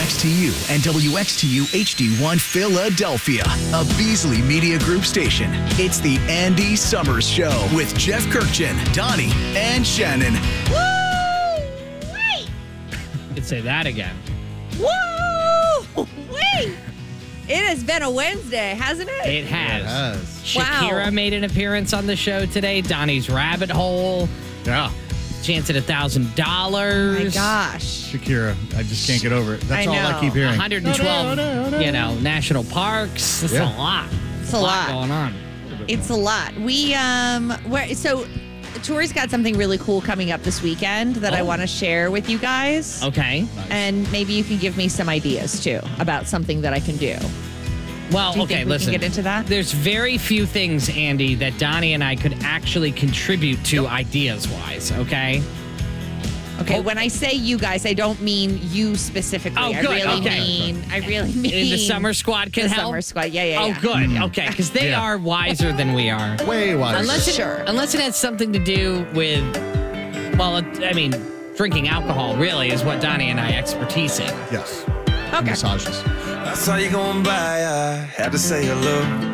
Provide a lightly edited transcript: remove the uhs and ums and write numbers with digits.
WXTU and WXTU HD1 Philadelphia, a Beasley Media Group station. It's the Andy Summers Show with Jeff Kirkchin, Donnie, and Shannon. Woo! Wait! Could say that again. Woo! Wait! It has been a Wednesday, hasn't it? It has. Wow. Shakira made an appearance on the show today. Donnie's Rabbit Hole. Yeah. Chance at $1,000. Oh my gosh. Shakira, I just can't get over it. That's I all I know. keep hearing. 112, national parks. That's Yeah. a lot. It's a lot. going on. It's a lot. So Tori's got something really cool coming up this weekend that I want to share with you guys. Okay. And maybe you can give me some ideas too about something that I can do. Well, Do you okay, think we listen. can get into that? There's very few things, Andy, that Donnie and I could actually contribute to ideas-wise, okay? Okay, when I say you guys, I don't mean you specifically. Oh, good. I Okay. really mean The Summer Squad can the help? Summer Squad. Yeah. Oh, good. Okay, because they Yeah. are wiser than we are. Way wiser. Unless it has something to do with, drinking alcohol really is what Donnie and I expertise in. Yes. Okay. Massages. I saw you going by, I had to say hello.